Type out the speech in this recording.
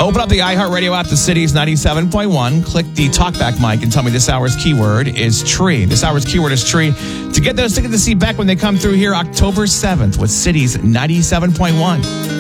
Open up the iHeartRadio app, the City's 97.1. Click the talkback mic and tell me this hour's keyword is tree. This hour's keyword is tree. To get those tickets to see Beck when they come through here October 7th with City's 97.1.